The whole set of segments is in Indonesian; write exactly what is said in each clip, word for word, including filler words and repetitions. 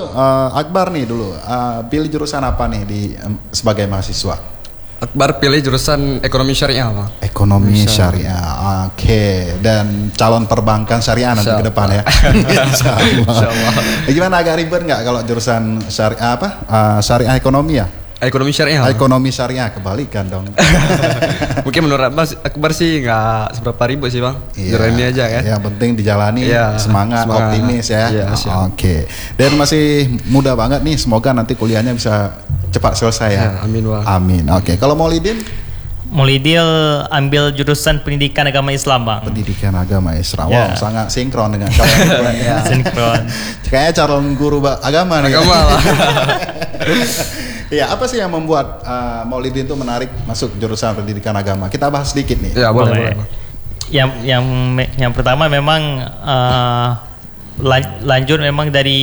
uh, Akbar nih dulu uh, pilih jurusan apa nih di um, sebagai mahasiswa? Akbar pilih jurusan ekonomi syariah, Bang. Ekonomi syariah. Oke, okay. Dan calon perbankan syariah nanti ke depan ya. Insyaallah. Insyaallah. Gimana, agak ribet nggak kalau jurusan syariah apa? Uh, syariah ekonomi ya? Ekonomi syariah. Ekonomi syariah, kebalikan dong. Mungkin menurut Akbar, Akbar sih nggak seberapa ribet sih, Bang. Iya, Jalani aja kan. Yang penting dijalani, iya, semangat, semangat, optimis ya. Iya, Oke. Okay. Dan masih muda banget nih, semoga nanti kuliahnya bisa cepat selesai ya. Ya, amin, Bang. Amin. Oke. Okay. Kalau Maulidin? Maulidil ambil jurusan pendidikan agama Islam, Bang. Pendidikan agama Islam. Ya. Wow, sangat sinkron dengan kalian. Ya. Sinkron. Kayaknya calon guru agama nih. Agama lah. Ya, apa sih yang membuat uh, Maulidin itu menarik masuk jurusan pendidikan agama? Kita bahas sedikit nih. Ya, boleh, boleh. boleh. Yang yang yang pertama memang uh, lanjut memang dari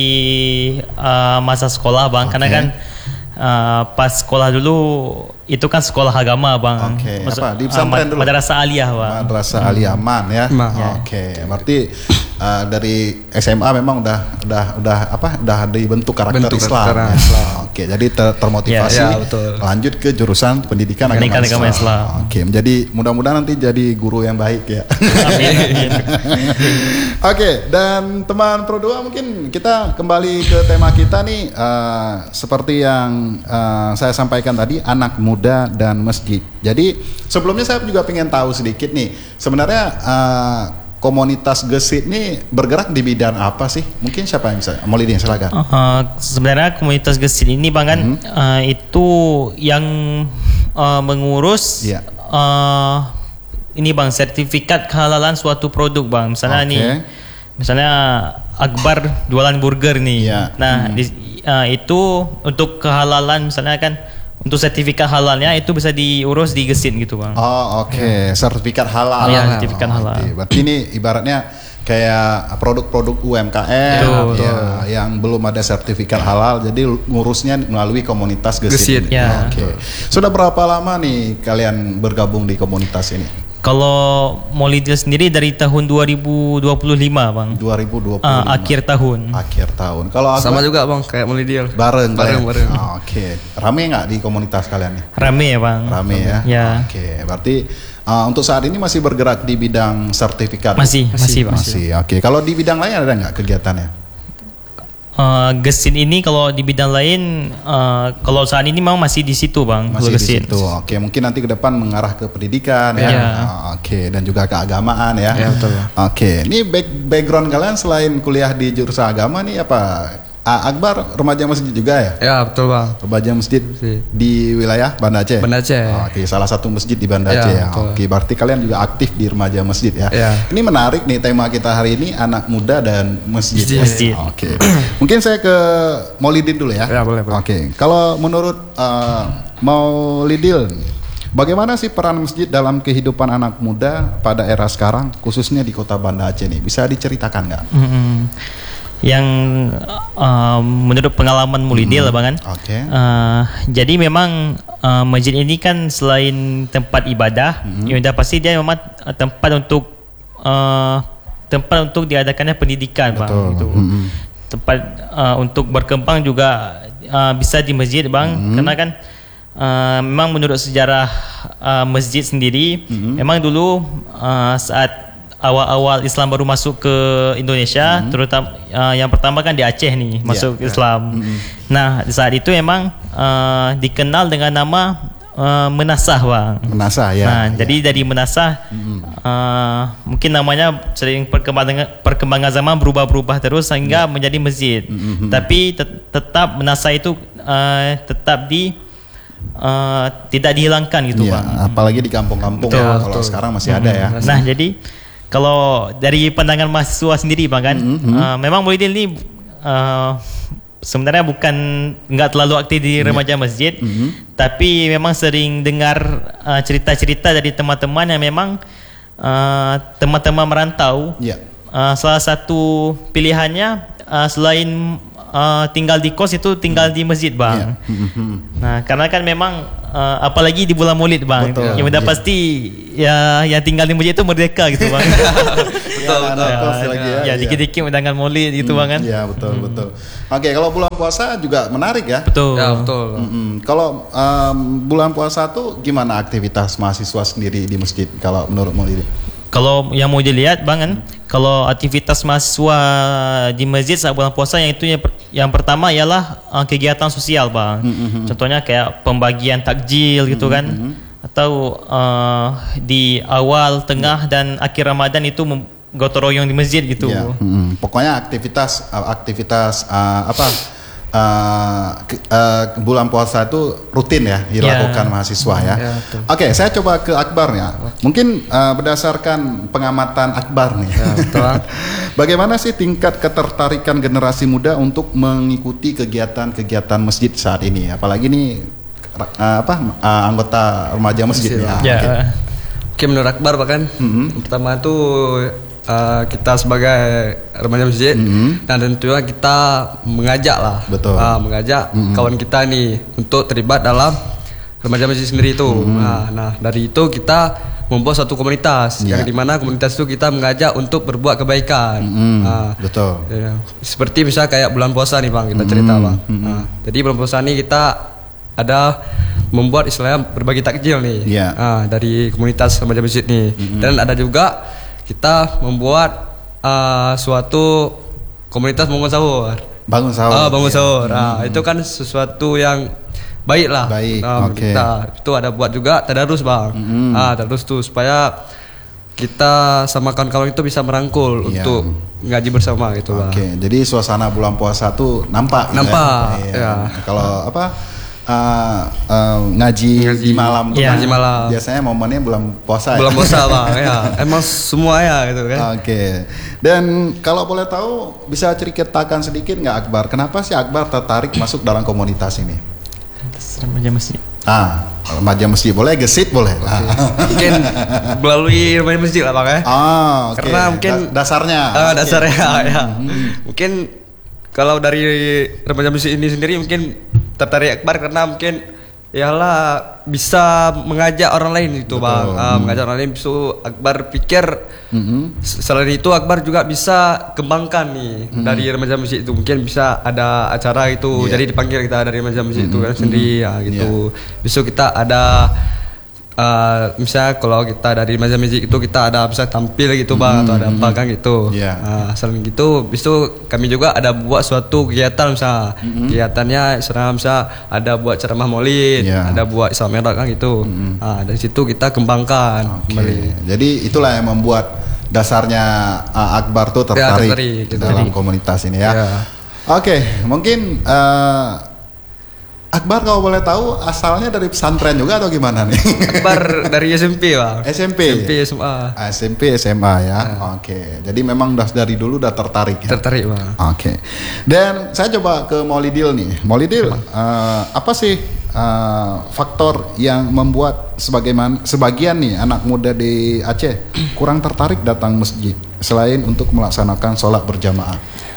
uh, masa sekolah, Bang. Okay. Karena kan uh, pas sekolah dulu itu kan sekolah agama, Bang. Oke. Okay. Maksud, apa? Di pesantren uh, dulu. Madrasah Aliyah, Bang. Madrasah Aliyah Man ya. Ma. Oke. Okay. Berarti uh, dari S M A memang udah udah udah apa? Udah dibentuk karakter Bentuk Islam. karakter ya. Islam. Oke. Okay. Jadi ter termotivasi ya, ya, lanjut ke jurusan pendidikan Pendidikan agama Islam. Islam. Oke. Okay. Menjadi mudah-mudahan nanti jadi guru yang baik ya. Amin. Amin. Oke. Okay. Dan teman Pro dua, mungkin kita kembali ke tema kita nih. Uh, seperti yang uh, saya sampaikan tadi, anak muda dan masjid. Jadi sebelumnya saya juga pengen tahu sedikit nih, sebenarnya uh, komunitas Gesit ini bergerak di bidang apa sih? Mungkin siapa yang bisa? Maulidin, silakan. Uh, sebenarnya komunitas Gesit ini, Bang, kan hmm. uh, itu yang uh, mengurus yeah. uh, ini, Bang, sertifikat kehalalan suatu produk, Bang. Misalnya okay. nih, misalnya Akbar jualan burger nih. Yeah. Nah, hmm. di, uh, itu untuk kehalalan, misalnya kan untuk sertifikat halalnya itu bisa diurus di Gesit gitu, Bang. Oh, oke. Okay. Ya. Sertifikat halal. Iya, sertifikat oh, halal. Okay. Berarti ini ibaratnya kayak produk-produk U M K M betul, ya, yang belum ada sertifikat halal, jadi ngurusnya melalui komunitas Gesit. Gesit. Ya. Oke. Okay. Sudah berapa lama nih kalian bergabung di komunitas ini? Kalau Maulidil sendiri dari tahun dua ribu dua puluh lima, Bang. dua ribu dua puluh lima. Uh, akhir tahun. Akhir tahun. Kalau sama juga, Bang, kayak Maulidil. Bareng, bareng, bareng. Oh, oke. Okay. Rame nggak di komunitas kalian nih? Rame ya, Bang. Rame, Rame ya. Ya. Oke, okay. Berarti uh, untuk saat ini masih bergerak di bidang sertifikat? Masih, masih, Bang. Masih. Oke. Okay. Kalau di bidang lain ada nggak kegiatannya? Uh, Gesit ini kalau di bidang lain, uh, kalau saat ini memang masih di situ, Bang. Masih di situ. Oke, mungkin nanti ke depan mengarah ke pendidikan ya. ya. Uh, Oke, dan juga keagamaan ya. Ya, betul. Oke, ini back background kalian selain kuliah di jurusan agama nih apa? Ah, Akbar remaja masjid juga ya? Ya, betul, Bang. Remaja masjid si. Di wilayah Banda Aceh. Banda Aceh. Oh, oke, salah satu masjid di Banda ya, Aceh ya. Betul. Oke, berarti kalian juga aktif di remaja masjid ya. ya. Ini menarik nih tema kita hari ini, anak muda dan masjid. Masjid. masjid. Oke. Mungkin saya ke Maulidin dulu ya. Ya, boleh, boleh. Oke. Kalau menurut uh, Maulidin, bagaimana sih peran masjid dalam kehidupan anak muda pada era sekarang, khususnya di kota Banda Aceh nih? Bisa diceritakan nggak? Mm-hmm. Yang uh, menurut pengalaman Maulidil, hmm. Bang, kan. Okay. Uh, jadi memang uh, masjid ini kan selain tempat ibadah, hmm. ya udah pasti dia memang tempat untuk uh, tempat untuk diadakannya pendidikan, Bang. Gitu. Hmm. Tempat uh, untuk berkembang juga uh, bisa di masjid, Bang. Hmm. Karena kan uh, memang menurut sejarah uh, masjid sendiri, hmm. memang dulu uh, saat awal-awal Islam baru masuk ke Indonesia, hmm. terutama uh, yang pertama kan di Aceh nih masuk yeah, Islam. Yeah. Hmm. Nah, di saat itu memang uh, dikenal dengan nama uh, Menasah, Bang. Menasah ya. Nah, ya. jadi dari Menasah hmm. uh, mungkin namanya sering perkembangan perkembangan zaman berubah-berubah terus sehingga yeah. menjadi masjid. Hmm. Tapi te- tetap Menasah itu uh, tetap di uh, tidak dihilangkan gitu, yeah, Bang. Apalagi di kampung-kampung ya, kalau sekarang masih hmm. ada ya. Nah, jadi kalau dari pandangan mahasiswa sendiri, Bang, kan, mm-hmm. uh, memang Maulidin ini uh, sebenarnya bukan nggak terlalu aktif di remaja masjid, mm-hmm. tapi memang sering dengar uh, cerita-cerita dari teman-teman yang memang uh, teman-teman merantau. Yeah. Uh, salah satu pilihannya uh, selain uh, tinggal di kos itu tinggal mm-hmm. di masjid, Bang. Yeah. Mm-hmm. Nah, karena kan memang uh, apalagi di bulan Maulid bang. Betul. Yang udah Ya. pasti ya yang tinggal di masjid itu merdeka gitu bang. Betul, betul. Ya, lagi ya, ya. dikit-dikit undangan Maulid gitu bang kan. Iya betul betul. Oke, kalau bulan puasa juga menarik ya. Betul. Ya betul. Mm-mm. Kalau um, bulan puasa tuh gimana aktivitas mahasiswa sendiri di masjid kalau menurut Maulidi? Kalau yang mau dilihat bang kan, kalau aktivitas mahasiswa di masjid saat bulan puasa yang itu yang, per- yang pertama ialah uh, kegiatan sosial bang. Mm-hmm. Contohnya kayak pembagian takjil gitu kan, Mm-hmm. atau uh, di awal, tengah dan akhir Ramadan itu mem- gotong royong di masjid gitu. Ya, mm-mm. Pokoknya aktivitas uh, aktivitas uh, apa uh, ke- uh, bulan puasa itu rutin ya dilakukan Ya. mahasiswa ya. Ya, betul. Oke, saya coba ke Akbar ya. Mungkin uh, berdasarkan pengamatan Akbar nih. Ya, betul. Bagaimana sih tingkat ketertarikan generasi muda untuk mengikuti kegiatan-kegiatan masjid saat ini? Apalagi nih uh, apa uh, anggota remaja masjid Masjid, ya. Ya. Oke. Oke, menurut Akbar bahkan Mhm. yang pertama itu uh, kita sebagai remaja masjid Mhm. dan tentunya kita mengajak lah, Betul. Ah, mengajak Mhm. kawan kita nih untuk terlibat dalam remaja masjid sendiri itu. Nah, nah dari itu kita membuat satu komunitas Ya. yang dimana komunitas itu kita mengajak untuk berbuat kebaikan. Mhm. Ah, Betul. ya, seperti misal kayak bulan puasa nih bang, kita cerita Mhm. bang. Mhm. Nah, jadi bulan puasa nih kita ada membuat istilahnya berbagi takjil nih. Iya. Ah, dari komunitas remaja masjid nih. Dan ada juga kita membuat ah, suatu komunitas bangun sahur. Bangun sahur. Ah, bangun Ya. sahur. Ah, itu kan sesuatu yang baik lah. Baik, Ah, oke. kita itu ada buat juga tadarus bang. Mhm. Ah, tadarus tuh supaya kita sama kawan-kawan itu bisa merangkul Iya. untuk ngaji bersama gitu bang. Oke, jadi suasana bulan puasa tuh nampak. gitu Nampak, ya. Iya. ya. Kalau apa uh, uh, ngaji, Ngaji. di malam, tuh Iya. Ngaji malam. biasanya momennya bulan puasa. Bulan ya? puasa bang, ya. Emang semua ya gitu kan. Oke. Dan kalau boleh tahu, bisa ceritakan sedikit nggak Akbar? Kenapa sih Akbar tertarik masuk dalam komunitas ini? Remaja masjid. Ah, remaja masjid boleh, gesit boleh. Ah, Mungkin melalui remaja masjid lah bang ya. Ah, oke. Karena mungkin Da- dasarnya. Ah, Oke. dasarnya ya. Mungkin kalau dari remaja masjid ini sendiri mungkin tertarik Akbar karena mungkin ialah bisa mengajak orang lain itu Betul. bang. Ah, Hmm. mengajak orang lain bisa Akbar pikir Mhm. selain itu Akbar juga bisa kembangkan nih dari remaja masjid itu mungkin bisa ada acara itu Iya. jadi dipanggil kita dari remaja masjid itu kan sendiri ya gitu. Iya. Besok kita ada uh, misalnya kalau kita dari remaja masjid itu kita ada bisa tampil gitu bang atau ada apa kan gitu. Iya. Uh, selain gitu besok kami juga ada buat suatu kegiatan misalnya kegiatannya serah misalnya ada buat ceramah maulid, Iya. ada buat Isra Mi'raj kan gitu. Ah, dari situ kita kembangkan Oke. kembali. Jadi itulah yang membuat dasarnya uh, Akbar tuh Ya, tertarik tertarik, gitu. dalam komunitas ini ya. Ya. Oke, mungkin uh, Akbar kalau boleh tahu asalnya dari pesantren juga atau gimana nih? Akbar dari S M P bang. S M P. S M P S M A. S M P S M A ya. Oke. Jadi memang udah dari dulu udah tertarik ya. Tertarik bang. Oke. Dan saya coba ke Maulidil nih. Maulidil, uh, apa sih uh, faktor yang membuat sebagaimana sebagian nih anak muda di Aceh kurang tertarik datang masjid selain untuk melaksanakan sholat berjamaah?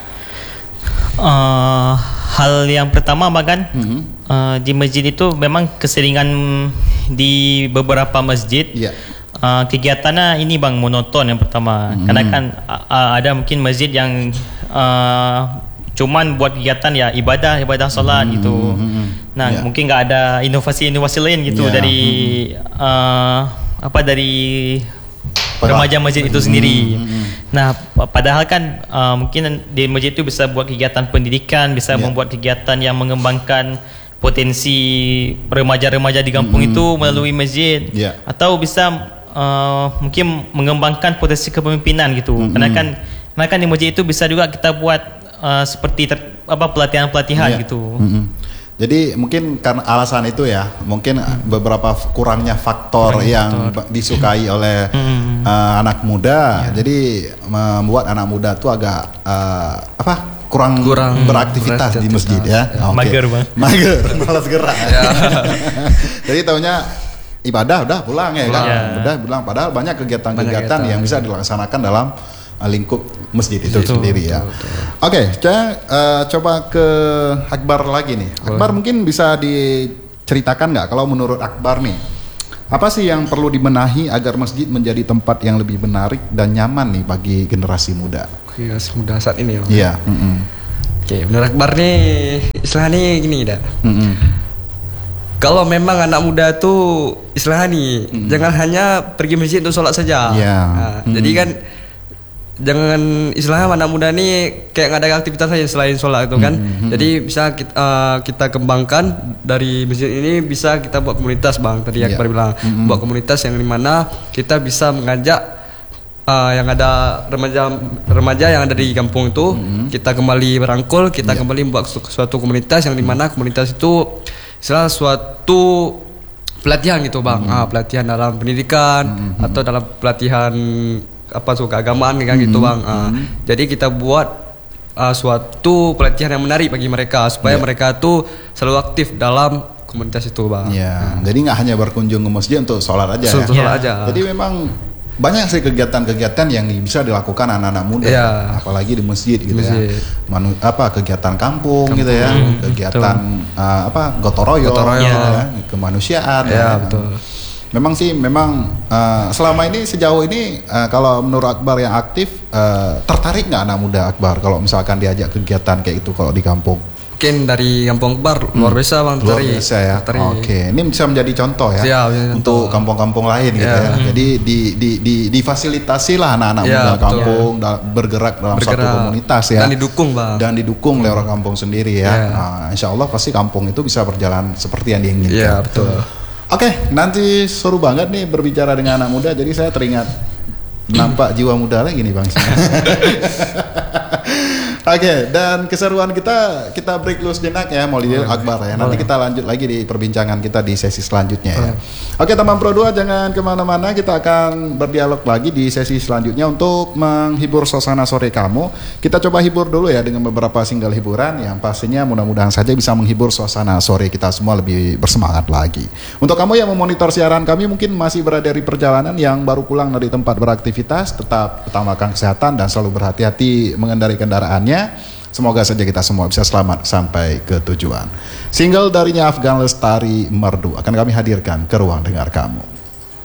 Uh, hal yang pertama bahkan Mhm. uh, di masjid itu memang keseringan di beberapa masjid Iya. uh, kegiatannya ini bang monoton yang pertama. Mhm. Karena kan uh, ada mungkin masjid yang uh, cuman buat kegiatan ya ibadah ibadah solat gitu. mhm. Nah Ya. mungkin nggak ada inovasi-inovasi lain gitu Ya. dari uh, apa dari Pada- remaja masjid itu sendiri. Mhm, mhm. Nah, pa- padahal kan uh, mungkin di masjid itu bisa buat kegiatan pendidikan, bisa Ya. membuat kegiatan yang mengembangkan potensi remaja-remaja di kampung itu melalui masjid, Ya. atau bisa uh, mungkin mengembangkan potensi kepemimpinan gitu. Karena kan, karena kan di masjid itu bisa juga kita buat uh, seperti ter, apa pelatihan-pelatihan Iya. gitu. Mm-mm. Jadi mungkin karena alasan itu ya, mungkin beberapa kurangnya faktor yang ba- disukai oleh Hmm. uh, anak muda, jadi membuat anak muda tuh agak uh, apa kurang, Kurang beraktivitas di masjid ya. beraktivitas, Oke. Mager, Bang. Mager, malas gerak. Jadi taunya ibadah udah pulang ya kan, Ya. udah pulang. Padahal banyak kegiatan-kegiatan kegiatan. yang bisa dilaksanakan dalam uh, lingkup masjid itu Betul, sendiri ya. Oke, saya uh, coba ke Akbar lagi nih. Akbar mungkin bisa ceritakan nggak kalau menurut Akbar nih, apa sih yang perlu dibenahi agar masjid menjadi tempat yang lebih menarik dan nyaman nih bagi generasi muda? Generasi muda saat ini ya. Iya. Mm-mm. Oke, menurut Akbar nih istilahnya gini dah. Mm-mm. Kalau memang anak muda tuh istilahnya nih, mm. jangan hanya pergi masjid untuk sholat saja. Yeah. Nah, mm. Jadi kan jangan istilahnya anak muda nih kayak nggak ada aktivitas lain selain sholat itu kan. Mm-hmm. Jadi bisa kita, uh, kita kembangkan dari masjid ini, bisa kita buat komunitas bang. Tadi yeah. Akbar bilang mm-hmm. buat komunitas yang dimana kita bisa mengajak uh, yang ada remaja remaja yang ada di kampung itu, mm-hmm. kita kembali berangkul, kita yeah. kembali membuat su- suatu komunitas yang dimana komunitas itu istilah suatu pelatihan gitu bang. Mm-hmm. Ah, pelatihan dalam pendidikan mm-hmm. atau dalam pelatihan apa suka keagamaan kan mm-hmm. gitu bang. Uh, mm-hmm. Jadi kita buat uh, suatu pelatihan yang menarik bagi mereka supaya yeah. mereka tuh selalu aktif dalam komunitas itu bang. Yeah. Uh. Jadi nggak hanya berkunjung ke masjid untuk sholat aja. Untuk ya? sholat aja. Jadi memang banyak sih kegiatan-kegiatan yang bisa dilakukan anak-anak muda, yeah. apalagi di masjid gitu masjid. ya. Manu, apa kegiatan kampung, kampung gitu ya, hmm, kegiatan uh, apa gotoroyo, gotoroyo. Gitu ya, kemanusiaan. Yeah, ya. betul. Memang sih, memang uh, selama ini sejauh ini uh, kalau menurut Akbar yang aktif, uh, tertarik nggak anak muda Akbar kalau misalkan diajak kegiatan kayak itu kalau di kampung? Mungkin dari kampung Akbar hmm. luar biasa bang. Luar biasa ya. Oke, okay. Ini bisa menjadi contoh ya Siap, untuk kampung-kampung lain gitu ya. ya. Hmm. Jadi di, di, di, difasilitasi lah anak-anak ya, muda kampung da, bergerak dalam bergerak. Suatu komunitas ya. Dan didukung bang. Dan didukung oleh orang kampung sendiri ya. ya. Nah, insya Allah pasti kampung itu bisa berjalan seperti yang diinginkan. Iya betul. Oke, okay, nanti seru banget nih berbicara dengan anak muda. Jadi saya teringat nampak jiwa muda lagi nih bang. Oke, okay, dan keseruan kita kita break dulu sejenak ya, Maulidil Akbar ya. Nanti kita lanjut lagi di perbincangan kita di sesi selanjutnya ya. Oke, okay, teman Pro dua jangan kemana-mana. Kita akan berdialog lagi di sesi selanjutnya untuk menghibur suasana sore kamu. Kita coba hibur dulu ya dengan beberapa single hiburan yang pastinya mudah-mudahan saja bisa menghibur suasana sore kita semua lebih bersemangat lagi. Untuk kamu yang memonitor siaran kami mungkin masih berada di perjalanan yang baru pulang dari tempat beraktivitas, tetap utamakan kesehatan dan selalu berhati-hati mengendarai kendaraannya. Semoga saja kita semua bisa selamat sampai ke tujuan. Single darinya Afgan Lestari Merdu akan kami hadirkan ke ruang dengar kamu.